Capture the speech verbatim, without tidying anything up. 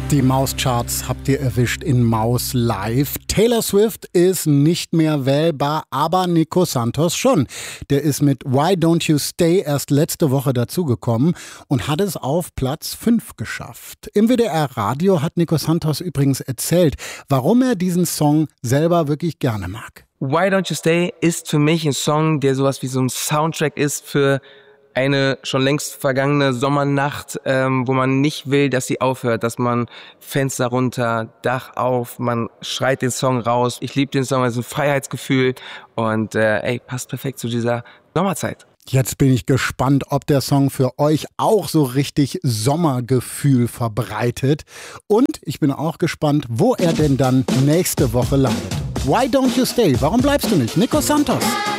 Die Mauscharts habt ihr erwischt in Maus Live. Taylor Swift ist nicht mehr wählbar, aber Nico Santos schon. Der ist mit Why Don't You Stay erst letzte Woche dazugekommen und hat es auf Platz fünf geschafft. Im W D R-Radio hat Nico Santos übrigens erzählt, warum er diesen Song selber wirklich gerne mag. Why Don't You Stay ist für mich ein Song, der sowas wie so ein Soundtrack ist für eine schon längst vergangene Sommernacht, ähm, wo man nicht will, dass sie aufhört, dass man Fenster runter, Dach auf, man schreit den Song raus. Ich liebe den Song, es ist ein Freiheitsgefühl und äh, ey, passt perfekt zu dieser Sommerzeit. Jetzt bin ich gespannt, ob der Song für euch auch so richtig Sommergefühl verbreitet. Und ich bin auch gespannt, wo er denn dann nächste Woche landet. Why Don't You Stay? Warum bleibst du nicht? Nico Santos.